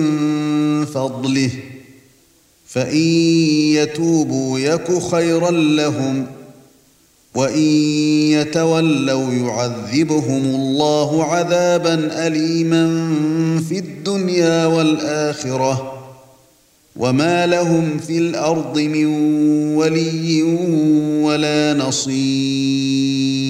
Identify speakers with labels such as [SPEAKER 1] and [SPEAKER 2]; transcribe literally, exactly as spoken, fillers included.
[SPEAKER 1] فضله فإن يتوبوا يك خيرا لهم وإن يتولوا يعذبهم الله عذابا أليما في الدنيا والآخرة وما لهم في الأرض من ولي ولا نصير.